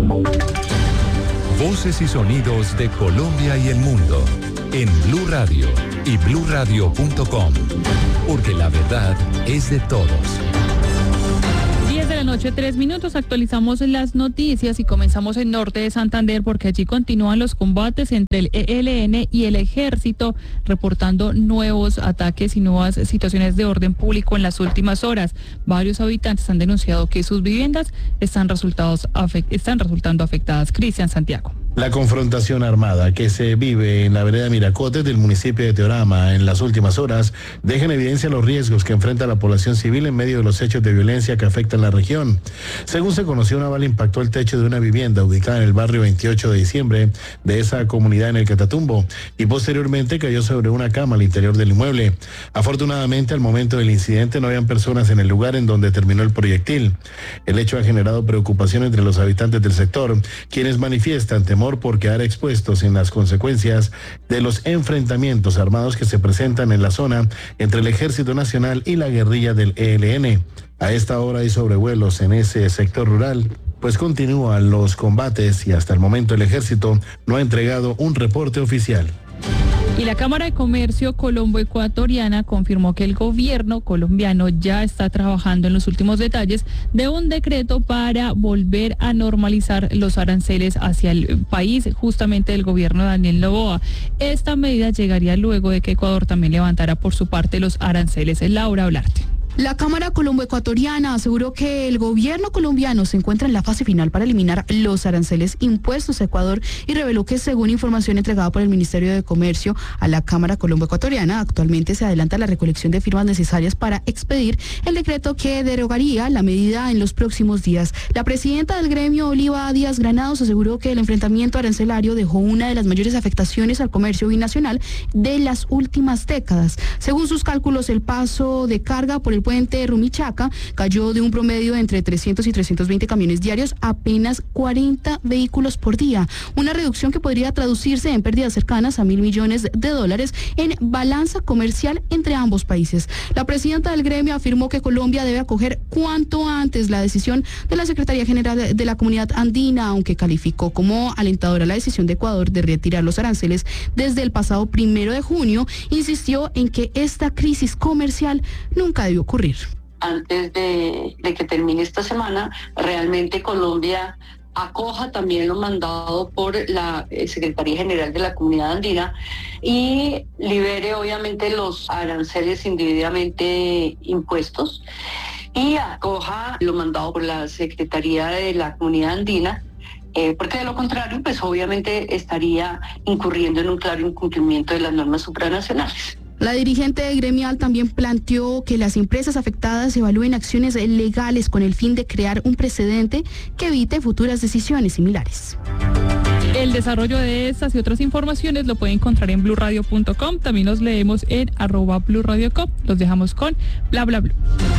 Voces y sonidos de Colombia y el mundo en Blue Radio y bluradio.com, porque la verdad es de todos. 10 de la noche, 3 minutos, actualizamos las noticias y comenzamos en norte de Santander porque allí continúan los combates entre el ELN y el ejército, reportando nuevos ataques y nuevas situaciones de orden público en las últimas horas. Varios habitantes han denunciado que sus viviendas están resultando afectadas. Cristian Santiago. La confrontación armada que se vive en la vereda Miracotes del municipio de Teorama en las últimas horas deja en evidencia los riesgos que enfrenta la población civil en medio de los hechos de violencia que afectan la región. Según se conoció, una bala impactó el techo de una vivienda ubicada en el barrio 28 de diciembre de esa comunidad en el Catatumbo y posteriormente cayó sobre una cama al interior del inmueble. Afortunadamente, al momento del incidente no habían personas en el lugar en donde terminó el proyectil. El hecho ha generado preocupación entre los habitantes del sector, quienes manifiestan temor por quedar expuestos en las consecuencias de los enfrentamientos armados que se presentan en la zona entre el Ejército Nacional y la guerrilla del ELN. A esta hora hay sobrevuelos en ese sector rural, pues continúan los combates y hasta el momento el Ejército no ha entregado un reporte oficial. Y la Cámara de Comercio Colombo-Ecuatoriana confirmó que el gobierno colombiano ya está trabajando en los últimos detalles de un decreto para volver a normalizar los aranceles hacia el país, justamente del gobierno de Daniel Noboa. Esta medida llegaría luego de que Ecuador también levantara por su parte los aranceles. Laura Olarte. La Cámara Colombo-Ecuatoriana aseguró que el gobierno colombiano se encuentra en la fase final para eliminar los aranceles impuestos a Ecuador y reveló que, según información entregada por el Ministerio de Comercio a la Cámara Colombo-Ecuatoriana, actualmente se adelanta la recolección de firmas necesarias para expedir el decreto que derogaría la medida en los próximos días. La presidenta del gremio, Oliva Díaz Granados, aseguró que el enfrentamiento arancelario dejó una de las mayores afectaciones al comercio binacional de las últimas décadas. Según sus cálculos, el paso de carga por el puente Rumichaca cayó de un promedio de entre 300 y 320 camiones diarios a apenas 40 vehículos por día, una reducción que podría traducirse en pérdidas cercanas a $1.000 millones en balanza comercial entre ambos países. La presidenta del gremio afirmó que Colombia debe acoger cuanto antes la decisión de la Secretaría General de la Comunidad Andina, aunque calificó como alentadora la decisión de Ecuador de retirar los aranceles desde el pasado 1 de junio, insistió en que esta crisis comercial nunca debió ocurrir. Antes de que termine esta semana, realmente Colombia acoja también lo mandado por la Secretaría General de la Comunidad Andina y libere obviamente los aranceles indebidamente impuestos y acoja lo mandado por la Secretaría de la Comunidad Andina, porque de lo contrario, pues obviamente estaría incurriendo en un claro incumplimiento de las normas supranacionales. La dirigente gremial también planteó que las empresas afectadas evalúen acciones legales con el fin de crear un precedente que evite futuras decisiones similares. El desarrollo de estas y otras informaciones lo pueden encontrar en bluradio.com. También los leemos en @blurradioco. Los dejamos con bla bla bla.